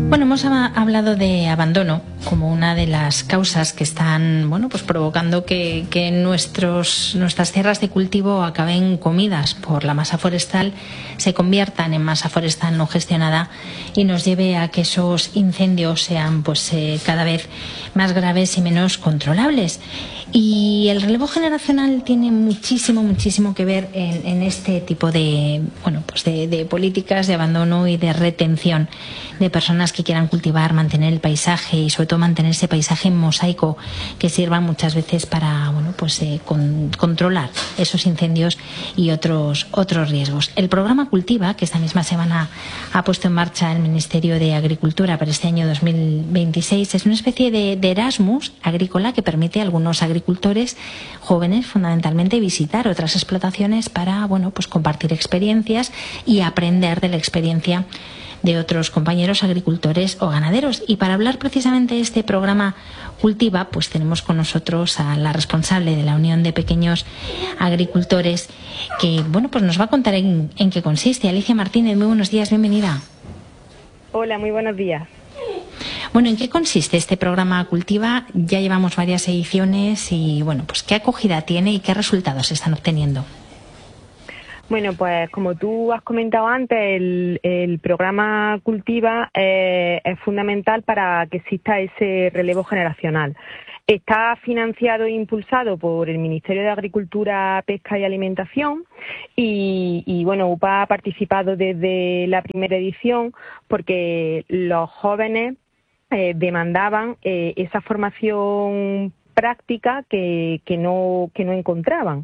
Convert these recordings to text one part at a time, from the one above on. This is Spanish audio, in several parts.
Bueno, hemos hablado de abandono como una de las causas que están, bueno, pues provocando que nuestras tierras de cultivo acaben comidas por la masa forestal, se conviertan en masa forestal no gestionada y nos lleve a que esos incendios sean cada vez más graves y menos controlables. Y el relevo generacional tiene muchísimo que ver en este tipo de políticas de abandono y de retención de personas que quieran cultivar, mantener el paisaje y sobre todo mantener ese paisaje en mosaico que sirva muchas veces para controlar esos incendios y otros riesgos. El programa Cultiva, que esta misma semana ha puesto en marcha el Ministerio de Agricultura para este año 2026, es una especie de Erasmus agrícola que permite a algunos agricultores jóvenes fundamentalmente visitar otras explotaciones para compartir experiencias y aprender de la experiencia de otros compañeros agricultores o ganaderos. Y para hablar precisamente de este programa Cultiva, pues tenemos con nosotros a la responsable de la Unión de Pequeños Agricultores, que pues nos va a contar en qué consiste. Alicia Martínez, muy buenos días, bienvenida. Hola, muy buenos días. Bueno, ¿en qué consiste este programa Cultiva? Ya llevamos varias ediciones y ¿qué acogida tiene y qué resultados se están obteniendo? Bueno, pues como tú has comentado antes, el programa Cultiva es fundamental para que exista ese relevo generacional. Está financiado e impulsado por el Ministerio de Agricultura, Pesca y Alimentación y UPA ha participado desde la primera edición porque los jóvenes demandaban esa formación práctica que no encontraban.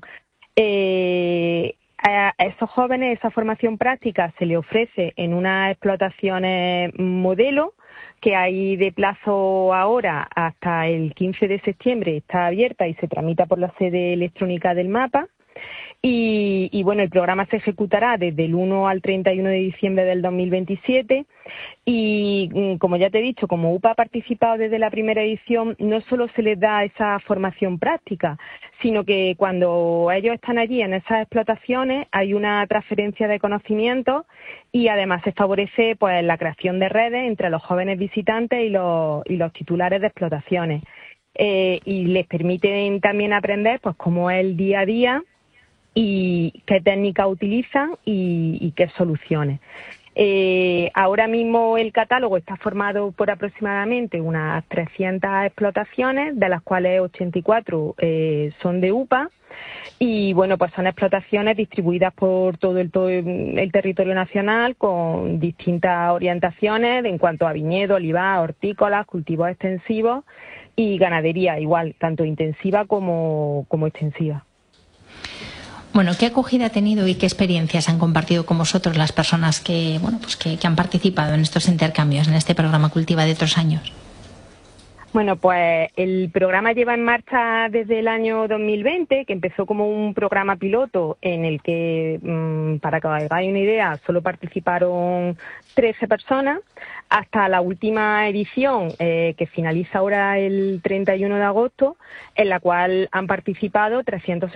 A esos jóvenes esa formación práctica se le ofrece en unas explotaciones modelo que hay de plazo ahora hasta el 15 de septiembre, está abierta y se tramita por la sede electrónica del MAPA. Y el programa se ejecutará desde el 1 al 31 de diciembre del 2027 y, como ya te he dicho, como UPA ha participado desde la primera edición, no solo se les da esa formación práctica, sino que cuando ellos están allí en esas explotaciones hay una transferencia de conocimientos y además se favorece la creación de redes entre los jóvenes visitantes y los titulares de explotaciones. Y les permiten también aprender cómo es el día a día y qué técnicas utilizan y qué soluciones. Ahora mismo el catálogo está formado por aproximadamente unas 300 explotaciones, de las cuales 84 son de UPA y son explotaciones distribuidas por todo el territorio nacional con distintas orientaciones en cuanto a viñedo, olivar, hortícolas, cultivos extensivos y ganadería igual, tanto intensiva como extensiva. Bueno, ¿qué acogida ha tenido y qué experiencias han compartido con vosotros las personas que han participado en estos intercambios, en este programa Cultiva de otros años? Bueno, pues el programa lleva en marcha desde el año 2020, que empezó como un programa piloto en el que, para que os hagáis una idea, solo participaron 13 personas, hasta la última edición, que finaliza ahora el 31 de agosto, en la cual han participado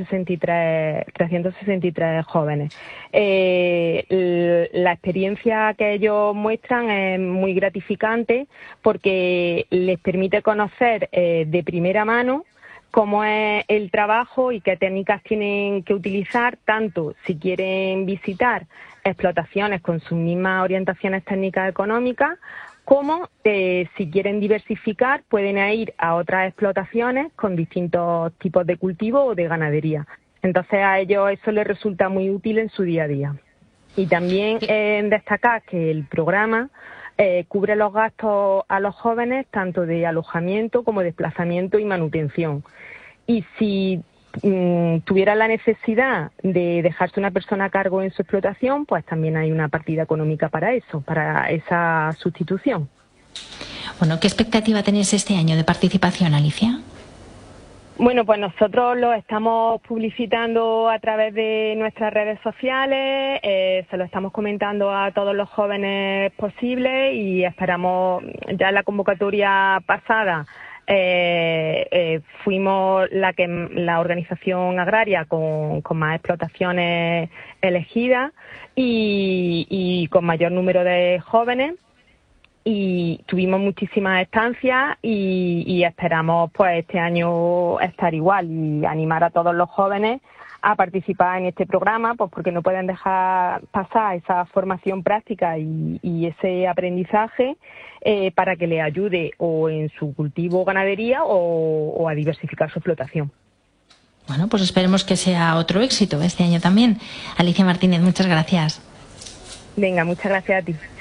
363 jóvenes. La experiencia que ellos muestran es muy gratificante porque les permite conocer de primera mano cómo es el trabajo y qué técnicas tienen que utilizar, tanto si quieren visitar explotaciones con sus mismas orientaciones técnicas económicas, como si quieren diversificar pueden ir a otras explotaciones con distintos tipos de cultivo o de ganadería. Entonces a ellos eso les resulta muy útil en su día a día. Y también destacar que el programa cubre los gastos a los jóvenes tanto de alojamiento como desplazamiento y manutención. Y si tuviera la necesidad de dejarse una persona a cargo en su explotación, pues también hay una partida económica para eso, para esa sustitución. Bueno, ¿qué expectativa tenéis este año de participación, Alicia? Bueno, pues nosotros lo estamos publicitando a través de nuestras redes sociales, se lo estamos comentando a todos los jóvenes posibles y esperamos, ya en la convocatoria pasada fuimos la organización agraria con más explotaciones elegidas y con mayor número de jóvenes. y tuvimos muchísimas estancias y esperamos pues este año estar igual y animar a todos los jóvenes a participar en este programa, pues porque no pueden dejar pasar esa formación práctica y ese aprendizaje para que les ayude o en su cultivo o ganadería o a diversificar su explotación. Bueno, pues esperemos que sea otro éxito este año también. Alicia Martínez, muchas gracias. Venga, muchas gracias a ti.